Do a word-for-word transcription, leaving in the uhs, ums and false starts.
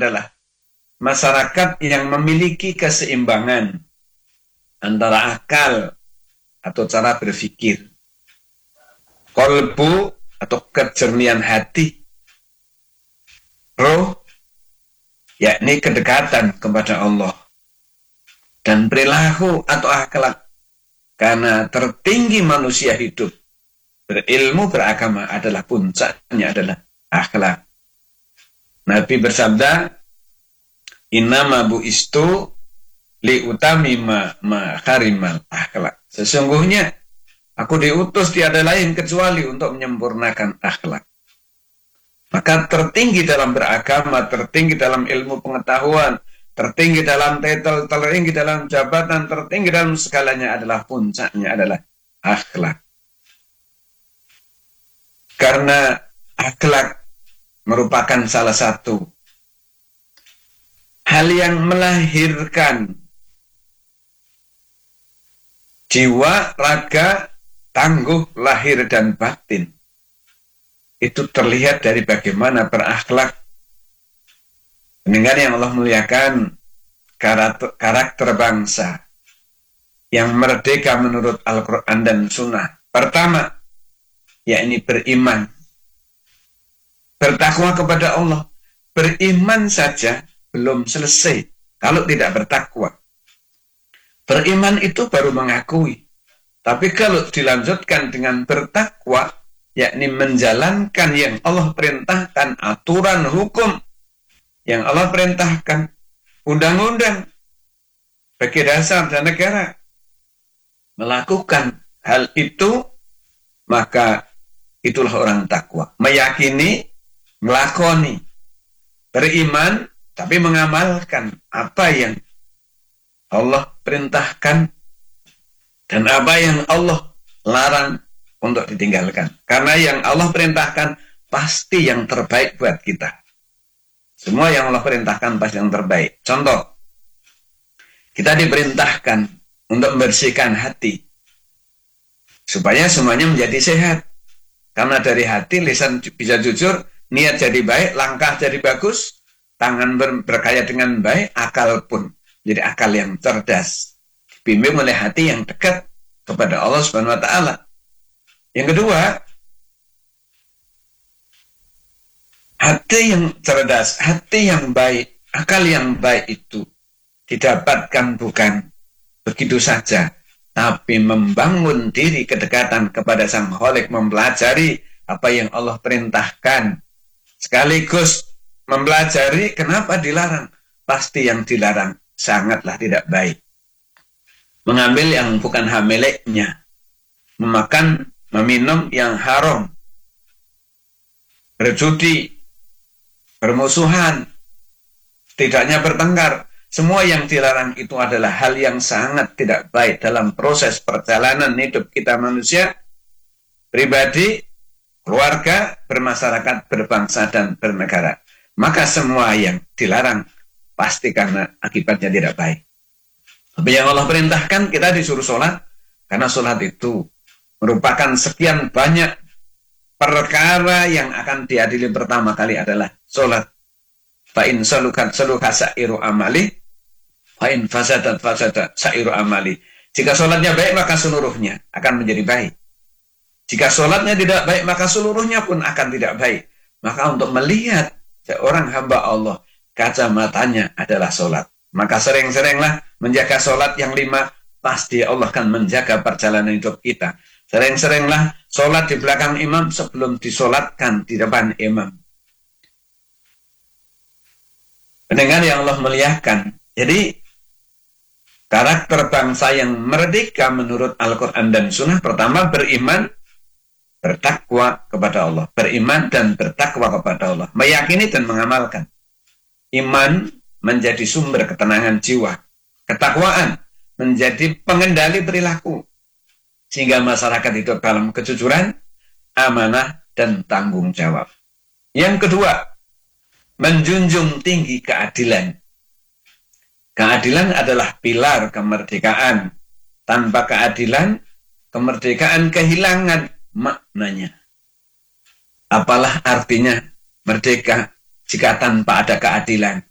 adalah masyarakat yang memiliki keseimbangan antara akal atau cara berpikir, qalbu atau kejernihan hati, roh, yakni kedekatan kepada Allah, dan perilaku atau akhlak. Karena tertinggi manusia hidup berilmu beragama adalah puncaknya adalah akhlak. Nabi bersabda, innama bu'istu liutamima maharimal akhlak. Sesungguhnya aku diutus tiada lain kecuali untuk menyempurnakan akhlak. Maka tertinggi dalam beragama, tertinggi dalam ilmu pengetahuan, tertinggi dalam titel, tertinggi dalam jabatan, tertinggi dalam segalanya adalah puncaknya adalah akhlak. Karena akhlak merupakan salah satu hal yang melahirkan jiwa, raga, tangguh, lahir dan batin. Itu terlihat dari bagaimana berakhlak. Dengan yang Allah muliakan, karakter, karakter bangsa yang merdeka menurut Al-Quran dan Sunnah. Pertama, yakni beriman, bertakwa kepada Allah. Beriman saja belum selesai kalau tidak bertakwa. Beriman itu baru mengakui. Tapi kalau dilanjutkan dengan bertakwa, yakni menjalankan yang Allah perintahkan, aturan hukum yang Allah perintahkan, undang-undang bagi dasar dan negara, melakukan hal itu, maka itulah orang takwa. Meyakini, melakoni, beriman, tapi mengamalkan apa yang Allah perintahkan dan apa yang Allah larang untuk ditinggalkan. Karena yang Allah perintahkan pasti yang terbaik buat kita. Semua yang Allah perintahkan pasti yang terbaik. Contoh, kita diperintahkan untuk membersihkan hati supaya semuanya menjadi sehat. Karena dari hati lisan bisa jujur, niat jadi baik, langkah jadi bagus, tangan ber berkaya dengan baik, akal pun jadi akal yang cerdas, dibimbing oleh hati yang dekat kepada Allah Subhanahu wa taala. Yang kedua, hati yang cerdas, hati yang baik, akal yang baik itu didapatkan bukan begitu saja, tapi membangun diri kedekatan kepada Sang Khalik, mempelajari apa yang Allah perintahkan, sekaligus mempelajari kenapa dilarang. Pasti yang dilarang sangatlah tidak baik. Mengambil yang bukan hak miliknya, memakan, meminum yang haram, berjudi, bermusuhan, setidaknya bertengkar. Semua yang dilarang itu adalah hal yang sangat tidak baik dalam proses perjalanan hidup kita manusia, pribadi, keluarga, bermasyarakat, berbangsa, dan bernegara. Maka semua yang dilarang pasti karena akibatnya tidak baik. Tapi yang Allah perintahkan, kita disuruh sholat, karena sholat itu merupakan sekian banyak perkara yang akan diadili pertama kali adalah sholat. Fa'in salukat saluka sa'iru amali, fa'in fasadat fasadat sa'iru amali. Jika sholatnya baik, maka seluruhnya akan menjadi baik. Jika sholatnya tidak baik, maka seluruhnya pun akan tidak baik. Maka untuk melihat seorang hamba Allah, kacamatanya adalah sholat. Maka sering-seringlah menjaga sholat yang lima, pasti Allah akan menjaga perjalanan hidup kita. Sering-seringlah sholat di belakang imam sebelum disolatkan di depan imam. Pendengar yang Allah muliakan. Jadi, karakter bangsa yang merdeka menurut Al-Quran dan Sunnah, pertama beriman, bertakwa kepada Allah. Beriman dan bertakwa kepada Allah. Meyakini dan mengamalkan. Iman menjadi sumber ketenangan jiwa. Ketakwaan menjadi pengendali perilaku. Sehingga masyarakat hidup dalam kejujuran, amanah, dan tanggung jawab. Yang kedua, menjunjung tinggi keadilan. Keadilan adalah pilar kemerdekaan. Tanpa keadilan, kemerdekaan kehilangan maknanya. Apalah artinya merdeka jika tanpa ada keadilan?